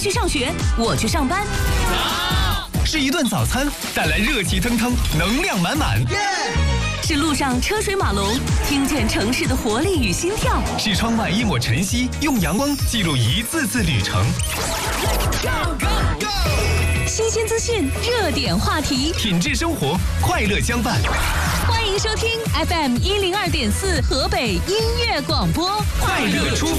去上学，我去上班。 是一顿早餐，带来热气腾腾、能量满满。 是路上车水马龙，听见城市的活力与心跳。 是窗外一抹晨曦，用阳光记录一次次旅程。 新鲜资讯，热点话题， 品质生活，快乐相伴。 欢迎收听 FM102.4河北音乐广播， 快乐出发。